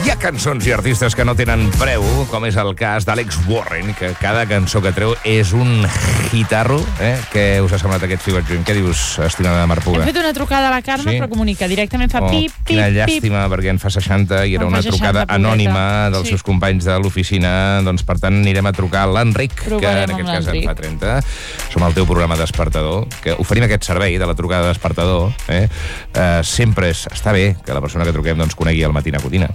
Hi ha cançons i artistes que no tenen preu, com és el cas d'Alex Warren, que cada cançó que treu és un hitarro. Què us ha semblat aquest Fever Dream? Què dius, estimada Marpuga? Hem fet una trucada a la Carme, però comunica. Directament fa pip, pip, quina pip. llàstima, perquè en fa 60 i era una trucada anònima dels seus companys de l'oficina. Doncs, per tant, anirem a trucar a l'Enric, que en aquest cas en fa 30. Som el teu programa despertador, que oferim aquest servei de la trucada despertador. Sempre està bé que la persona que truquem conegui el Matina Cotina.